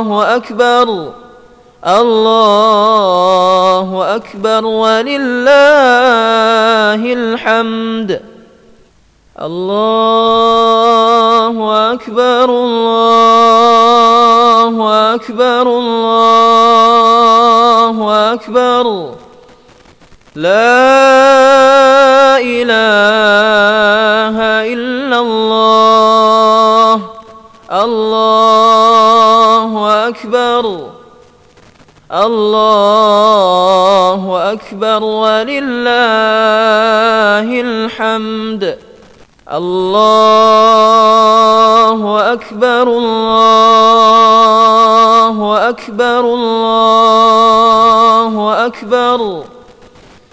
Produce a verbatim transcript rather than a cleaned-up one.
الله أكبر الله أكبر ولله الحمد. الله أكبر الله أكبر الله أكبر. لا إله إلا الله. الله أكبر الله أكبر ولله الحمد. الله أكبر الله أكبر الله أكبر.